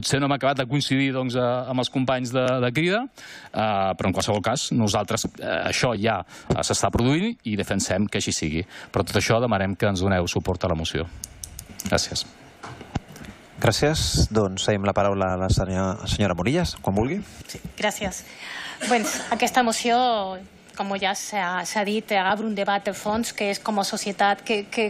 Potser no hem acabat de coincidir amb els companys de Crida, però en qualsevol cas nosaltres això ja s'està produint i defensem que així sigui. Però tot això demanem que ens doneu suport a la moció. Gràcies. Gràcies. Doncs cedim la paraula a la senyora Morillas, quan vulgui. Sí, gràcies. Aquesta moció, com ja s'ha dit, obre un debat de fons que és com a societat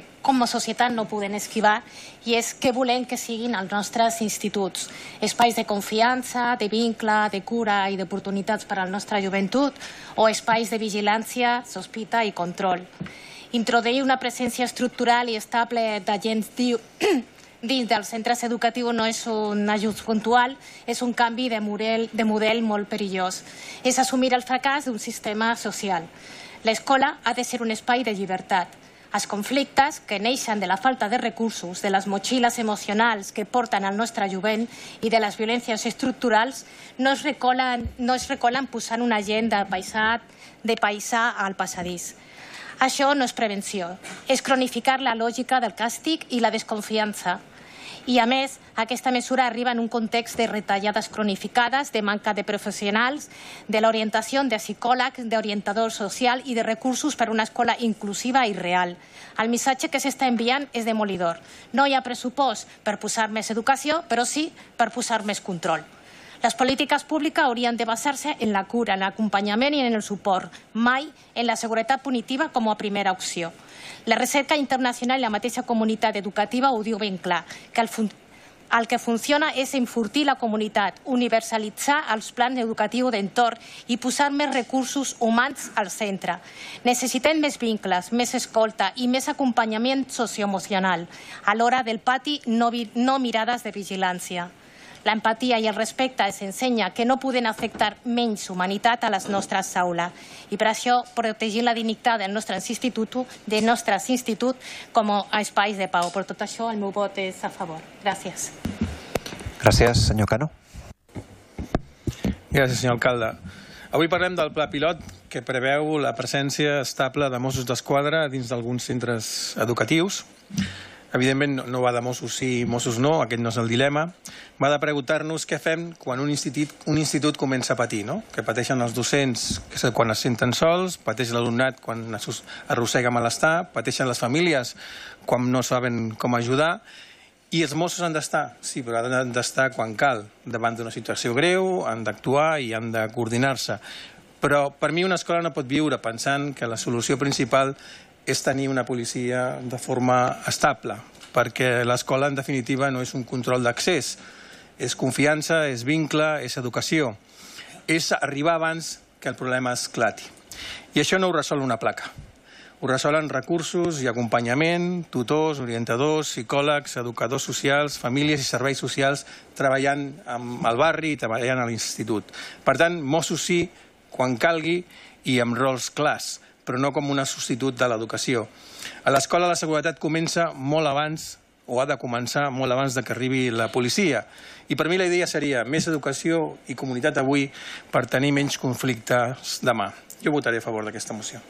no podem esquivar, i és què volem que siguin els nostres instituts. Espais de confiança, de vincle, de cura i d'oportunitats per a la nostra joventut, o espais de vigilància, sospita i control. Introduir una presència estructural i estable d'agents dins dels centres educatius no és un ajust puntual, és un canvi de model molt perillós. És assumir el fracàs d'un sistema social. L'escola ha de ser un espai de llibertat. Els conflictes que neixen de la falta de recursos, de les motxilles emocionals que porten al nostre jovent i de les violències estructurals no es recolen posant un agent de paisà al passadís. Això no és prevenció, és cronificar la lògica del càstig i la desconfiança. I, a més, aquesta mesura arriba en un context de retallades cronificades, de manca de professionals, de l'orientació de psicòlegs, d'orientador social i de recursos per a una escola inclusiva i real. El missatge que s'està enviant és demolidor. No hi ha pressupost per posar més educació, però sí per posar més control. Les polítiques públiques haurien de basar-se en la cura, en l'acompanyament i en el suport, mai en la seguretat punitiva com a primera opció. La recerca internacional i la mateixa comunitat educativa ho diu ben clar, que el que funciona és enfortir la comunitat, universalitzar els plans educatius d'entorn i posar més recursos humans al centre. Necessitem més vincles, més escolta i més acompanyament socioemocional. A l'hora del pati, no mirades de vigilància. L'empatia i el respecte ens ensenya que no poden afectar menys humanitat a les nostres aules. I per això protegir la dignitat del nostre institut com a espais de pau. Per tot això el meu vot és a favor. Gràcies. Gràcies, senyor Cano. Gràcies, senyor alcalde. Avui parlem del pla pilot que preveu la presència estable de Mossos d'Esquadra dins d'alguns centres educatius. Evidentment no va de Mossos sí, Mossos no, aquest no és el dilema. Va de preguntar-nos què fem quan un institut comença a patir, no? Que pateixen els docents quan es senten sols, pateix l'alumnat quan arrossega malestar, pateixen les famílies quan no saben com ajudar, i els Mossos han d'estar, sí, però han d'estar quan cal, davant d'una situació greu, han d'actuar i han de coordinar-se. Però per mi una escola no pot viure pensant que la solució principal és tenir una policia de forma estable, perquè l'escola, en definitiva, no és un control d'accés. És confiança, és vincle, és educació. És arribar abans que el problema esclati. I això no ho resol una placa. Ho resolen recursos i acompanyament, tutors, orientadors, psicòlegs, educadors socials, famílies i serveis socials treballant al barri i treballant a l'institut. Per tant, Mossos sí, quan calgui i amb rols clars, però no com un substitut de l'educació. A l'escola la seguretat comença molt abans, o ha de començar molt abans que arribi la policia. I per mi la idea seria més educació i comunitat avui per tenir menys conflictes demà. Jo votaré a favor d'aquesta moció.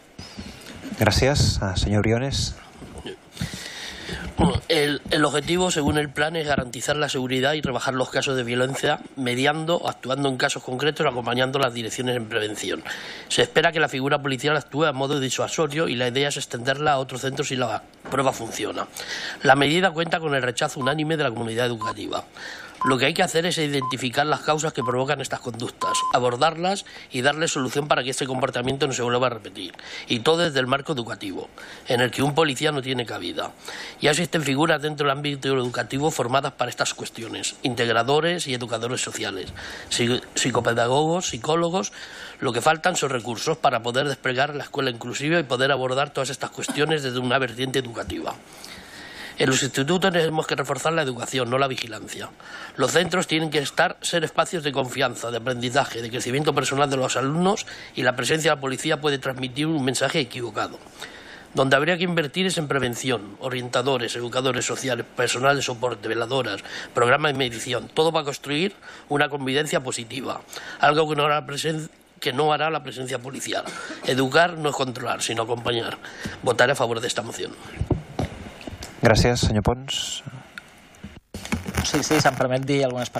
Gràcies. Senyor Briones. El objetivo, según el plan, es garantizar la seguridad y rebajar los casos de violencia, mediando, actuando en casos concretos, acompañando las direcciones en prevención. Se espera que la figura policial actúe a modo disuasorio y la idea es extenderla a otros centros si la prueba funciona. La medida cuenta con el rechazo unánime de la comunidad educativa. Lo que hay que hacer es identificar las causas que provocan estas conductas, abordarlas y darles solución para que este comportamiento no se vuelva a repetir. Y todo desde el marco educativo, en el que un policía no tiene cabida. Ya existen figuras dentro del ámbito educativo formadas para estas cuestiones, integradores y educadores sociales, psicopedagogos, psicólogos. Lo que faltan son recursos para poder desplegar la escuela inclusiva y poder abordar todas estas cuestiones desde una vertiente educativa. En los institutos tenemos que reforzar la educación, no la vigilancia. Los centros tienen que ser espacios de confianza, de aprendizaje, de crecimiento personal de los alumnos, y la presencia de la policía puede transmitir un mensaje equivocado. Donde habría que invertir es en prevención, orientadores, educadores sociales, personal de soporte, veladoras, programas de medición, todo para construir una convivencia positiva, algo que no hará la presencia policial. Educar no es controlar, sino acompañar. Votaré a favor de esta moción. Gràcies, senyor Pons. Sí, si se'm permet dir algunes paraules.